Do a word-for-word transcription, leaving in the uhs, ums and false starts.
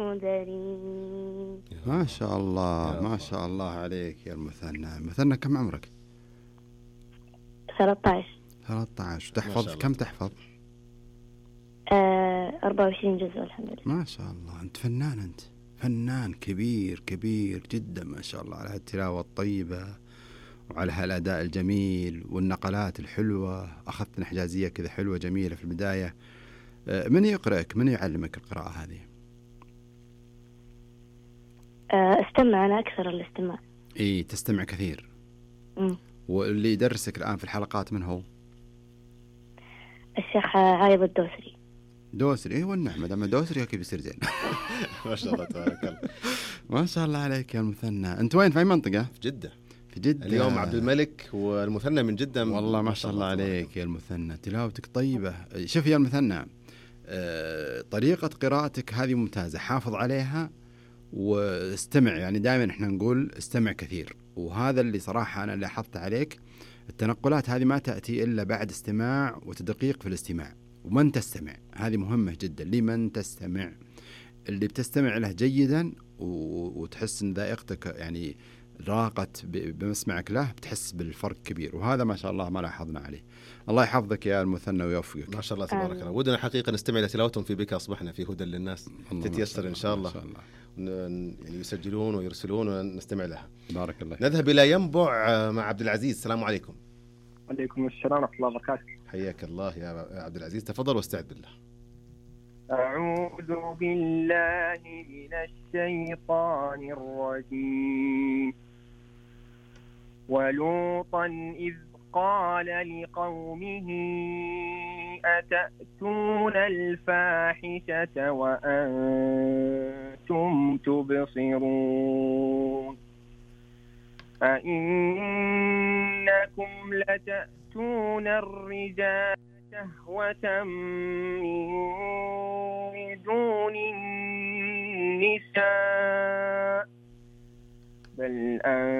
دري. ما شاء الله ما شاء الله عليك يا المثنى. المثنى كم عمرك؟ ثلاثة عشر. ثلاثة عشر. تحفظ كم تحفظ؟ آه أربعة وعشرين جزء الحمد لله. ما شاء الله أنت فنان، أنت فنان كبير كبير جدا ما شاء الله على هالتلاوة الطيبة وعلى هالأداء الجميل والنقلات الحلوة. أخذت نحجازية كذا حلوة جميلة في البداية. من يقرأك؟ من يعلمك القراءة هذه؟ استمع، أنا أكثر الاستماع. إيه تستمع كثير. م. واللي يدرسك الآن في الحلقات من هو؟ الشيخ عايض الدوسري. دوسري؟ إيه والنعمة دام دوسري كيف يصير زين. ما شاء الله تبارك الله. ما شاء الله عليك يا المثنى. أنت وين في أي منطقة؟ في جدة. في جدة. اليوم عبد الملك والمثنى من جدة. والله ما شاء الله عليك يا المثنى، تلاوتك طيبة. شوف يا المثنى، طريقة قراءتك هذه ممتازة، حافظ عليها واستمع. يعني دائما احنا نقول استمع كثير، وهذا اللي صراحة أنا لاحظت عليك. التنقلات هذه ما تأتي إلا بعد استماع وتدقيق في الاستماع، ومن تستمع هذه مهمة جدا. لمن تستمع، اللي بتستمع له جيدا وتحس ان ذائقتك يعني راقت بمسمعك له، بتحس بالفرق كبير، وهذا ما شاء الله ما لاحظنا عليه. الله يحفظك يا المثنى ويوفقك. ما شاء الله تبارك الله. ودنا حقيقة نستمع لتلاوتهم في بك أصبحنا في هدى للناس. تتيسر إن شاء الله, إن شاء الله. يعني يسجلون ويرسلون ونستمع لها. بارك الله. نذهب إلى ينبع مع عبد العزيز. السلام عليكم. عليكم السلام ورحمة الله وبركاته. حياك الله يا عبد العزيز، تفضل واستعد بالله. أعوذ بالله من الشيطان الرجيم. ولوطا إذ قال لقومه أتأتون الفاحشة وأنتم تبصرون أئنكم لتأتون الرجال شهوة من دون النساء بل أنتم